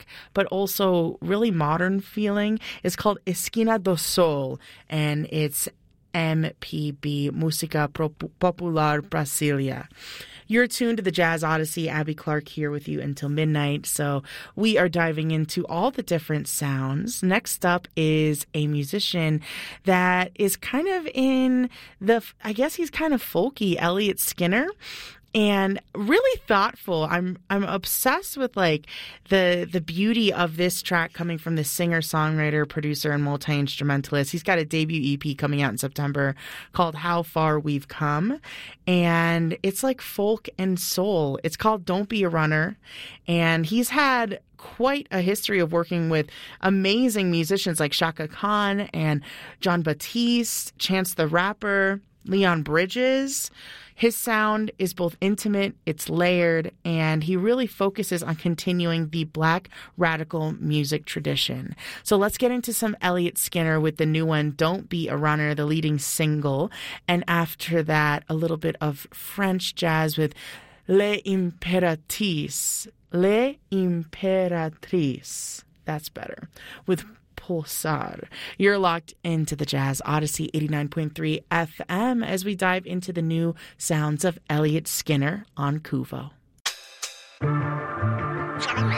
rock, but also really modern feeling. It's called Esquina do Sol, and it's MPB, Música Popular Brasilia. You're tuned to the Jazz Odyssey. Abby Clark here with you until midnight. So we are diving into all the different sounds. Next up is a musician that is kind of in I guess he's kind of folky, Elliott Skinner. And really thoughtful. I'm obsessed with like the beauty of this track coming from the singer, songwriter, producer, and multi-instrumentalist. He's got a debut EP coming out in September called How Far We've Come. And it's like folk and soul. It's called Don't Be a Runner. And he's had quite a history of working with amazing musicians like Chaka Khan and Jon Batiste, Chance the Rapper, Leon Bridges. His sound is both intimate, it's layered, and he really focuses on continuing the Black radical music tradition. So let's get into some Elliott Skinner with the new one, Don't Be a Runner, the leading single. And after that, a little bit of French jazz with Les Impératrices. Les Impératrices. That's better. With Pulsar. You're locked into the Jazz Odyssey 89.3 FM as we dive into the new sounds of Elliott Skinner on Kuvo.